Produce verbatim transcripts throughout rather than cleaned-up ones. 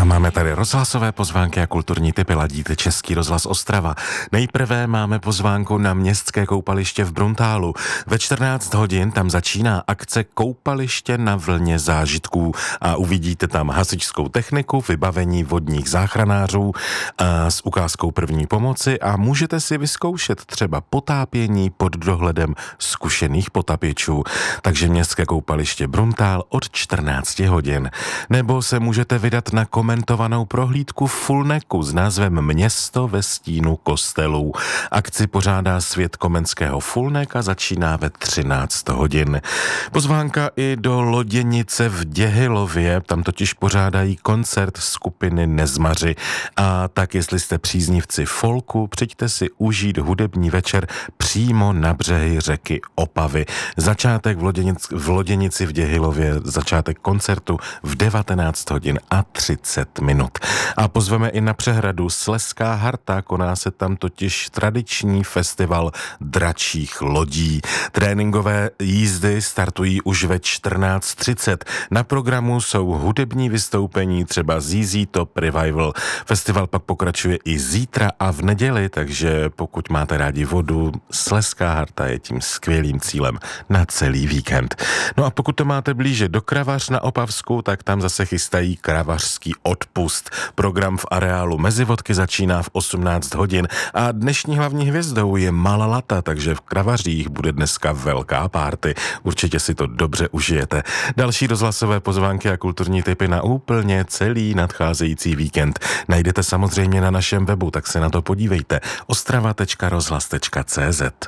A máme tady rozhlasové pozvánky a kulturní tipy, ladíte Český rozhlas Ostrava. Nejprve máme pozvánku na městské koupaliště v Bruntálu. Ve čtrnáct hodin tam začíná akce Koupaliště na vlně zážitků a uvidíte tam hasičskou techniku, vybavení vodních záchranářů a s ukázkou první pomoci a můžete si vyzkoušet třeba potápění pod dohledem zkušených potapěčů. Takže městské koupaliště Bruntál od čtrnáct hodin. Nebo se můžete vydat na komentovanou prohlídku v Fulneku s názvem Město ve stínu kostelů. Akci pořádá Svět Komenského Fulnek a začíná ve třináct hodin. Pozvánka i do Loděnice v Děhylově, tam totiž pořádají koncert skupiny Nezmaři. A tak jestli jste příznivci folku, přijďte si užít hudební večer přímo na břehy řeky Opavy. Začátek v, Loděnic, v Loděnici v Děhylově, začátek koncertu v devatenáct hodin a třicet minut. A pozveme i na přehradu Slezská Harta, koná se tam totiž tradiční festival dračích lodí. Tréninkové jízdy startují už ve čtrnáct třicet. Na programu jsou hudební vystoupení, třeba Z Z Top Revival. Festival pak pokračuje i zítra a v neděli, takže pokud máte rádi vodu, Slezská Harta je tím skvělým cílem na celý víkend. No a pokud to máte blíže do Kravař na Opavsku, tak tam zase chystají kravařský odpust. Program v areálu Mezivodky začíná v osmnáct hodin a dnešní hlavní hvězdou je Malalata, takže v Kravařích bude dneska velká párty. Určitě si to dobře užijete. Další rozhlasové pozvánky a kulturní tipy na úplně celý nadcházející víkend najdete samozřejmě na našem webu, tak se na to podívejte. ostrava tečka rozhlas tečka cé zet.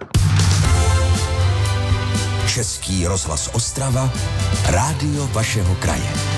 Český rozhlas Ostrava, rádio vašeho kraje.